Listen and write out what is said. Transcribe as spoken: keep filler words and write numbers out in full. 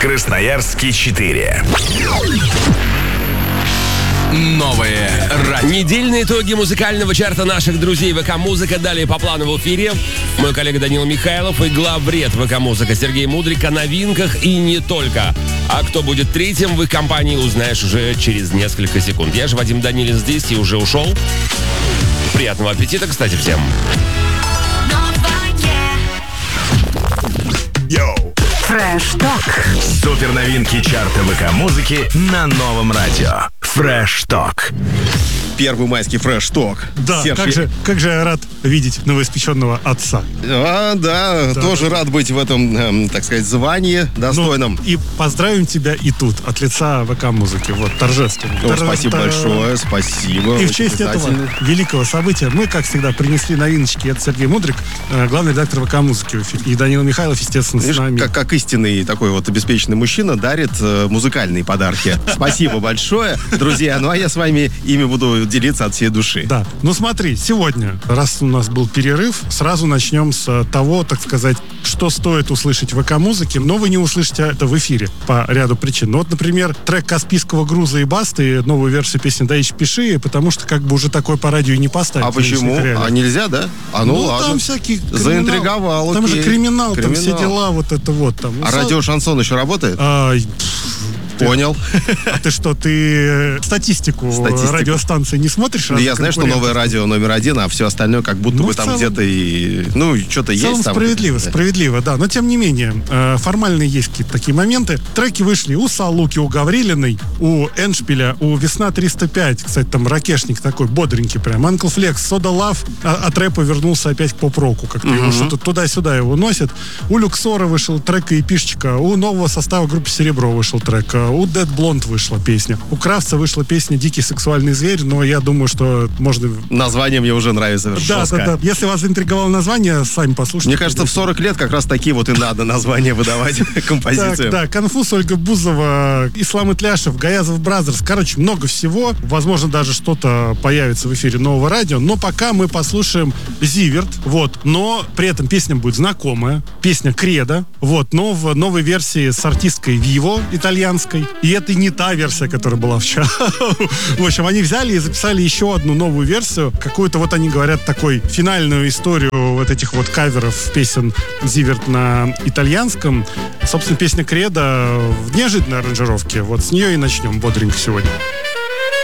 Красноярске четыре. Новые радио. Недельные итоги музыкального чарта наших друзей ВК-музыка. Далее по плану в эфире мой коллега Данил Михайлов и главред ВК-музыка Сергей Мудрик о новинках и не только. А кто будет третьим в их компании, узнаешь уже через несколько секунд. Я же Вадим Данилин здесь и уже ушел. Приятного аппетита, кстати, всем. Йоу! Фреш Ток. Супер новинки чарта ВК-музыки на новом радио. Фреш Ток. Первый майский фреш-ток. Да, Серж, как, я... же, как же я рад видеть новоиспеченного отца. А, да, Да. тоже рад быть в этом, эм, так сказать, звании достойном. Ну, и поздравим тебя и тут, от лица ВК-музыки. Вот, торжественно. О, Тар- спасибо тар- большое, спасибо. И в очень честь этого признательны. великого события мы, как всегда, принесли новиночки. Это Сергей Мудрик, э, главный редактор ВК-музыки в эфире. И Данил Михайлов, естественно, с Видишь, нами. как, как истинный такой вот обеспеченный мужчина дарит э, музыкальные подарки. Спасибо большое, друзья. Ну, а я с вами ими буду делиться от всей души. Да, ну смотри, сегодня, раз у нас был перерыв, сразу начнем с того, так сказать, что стоит услышать в ВК-музыке, но вы не услышите это в эфире по ряду причин. Ну вот, например, трек «Каспийского груза» и «Басты», новую версию песни «Даич, пиши», потому что как бы уже такое по радио и не поставить. А почему? А нельзя, да? А ну, Ну, ладно. там всякий криминал. Заинтриговал, Там окей. же криминал, там все Криминал. дела, вот это вот. Там. А радио-шансон еще работает? А, Понял. а ты что, ты статистику, Статистику. радиостанции не смотришь? Да, Раз я знаю, что конкурент? новое радио номер один, а все остальное как будто Ну, бы в там целом- где-то и... Ну, что-то В целом есть там. справедливо, Да. справедливо, да. Но тем не менее, э, формально есть какие-то такие моменты. Треки вышли у Салуки, у Гаврилиной, у Эншпиля, у Весна триста пять. Кстати, там ракешник такой, бодренький прям. Uncle Flex, Soda Love, а, от рэпа вернулся опять к поп-року. Как-то его что-то туда-сюда его носит. У Люксора вышел трек и эпишечка. У нового состава группы Серебро вышел трек. э, У Dead Blonde вышла песня. У Кравца вышла песня «Дикий сексуальный зверь», но я думаю, что можно... Название мне уже нравится. Да, жестко. да, да. Если вас заинтриговало название, сами послушайте. Мне кажется, в сорок лет как раз такие вот и надо названия выдавать композициям. Так, да, Конфуз, Ольга Бузова, Ислам Итляшев, Гаязов Бразерс. Короче, много всего. Возможно, даже что-то появится в эфире нового радио. Но пока мы послушаем Зиверт. Вот. Но при этом песня будет знакомая. Песня Кредо. Вот. Но в новой версии с артисткой Виво итальянской. И это не та версия, которая была вчера. В общем, они взяли и записали еще одну новую версию. Какую-то, вот они говорят, такой финальную историю вот этих вот каверов песен Зиверт на итальянском. Собственно, песня Кредо в неожиданной аранжировке. Вот с нее и начнем бодренько сегодня.